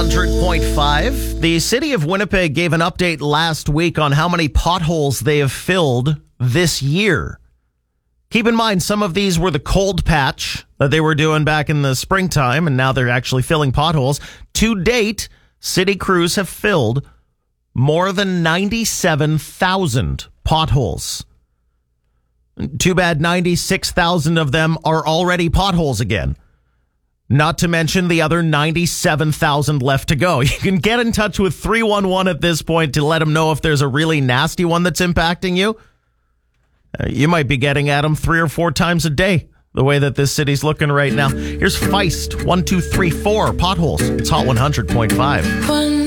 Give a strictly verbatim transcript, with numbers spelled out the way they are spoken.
hundred point five. The city of Winnipeg gave an update last week on how many potholes they have filled this year. Keep in mind, some of these were the cold patch that they were doing back in the springtime, and now they're actually filling potholes. To date, city crews have filled more than ninety-seven thousand potholes. Too bad ninety-six thousand of them are already potholes again. Not to mention the other ninety-seven thousand left to go. You can get in touch with three one one at this point to let them know if there's a really nasty one that's impacting you. Uh, you might be getting at them three or four times a day, the way that this city's looking right now. Here's Feist, one two three four, potholes. It's Hot one hundred point five.